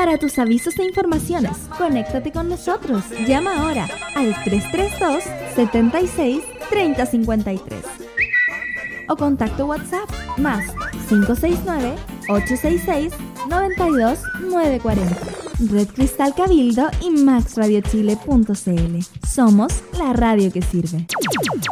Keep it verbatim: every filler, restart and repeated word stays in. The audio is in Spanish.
Para tus avisos e informaciones, conéctate con nosotros. Llama ahora al tres tres dos, siete seis, tres cero cinco tres. O contacto WhatsApp más cinco seis nueve, ocho seis seis, nueve dos nueve cuatro cero. Red Cristal Cabildo y max radio chile punto c l. Somos la radio que sirve.